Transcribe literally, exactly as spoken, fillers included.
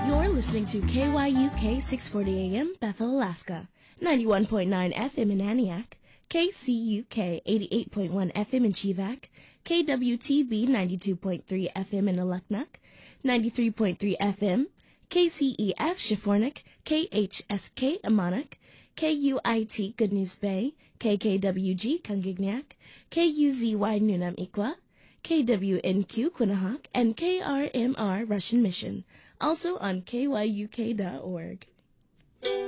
listening to K Y U K six forty A M Bethel, Alaska, ninety-one point nine F M in Aniak, K C U K eighty-eight point one F M in Chivac, K W T B ninety-two point three F M in Aluknuk, ninety-three point three F M, K C E F Shifornik, K H S K Amanak, K U I T Good News Bay, K K W G Kungignac, K U Z Y Nunam Ikwa, K W N Q Quinnahock, and K R M R Russian Mission, also on K Y U K dot org.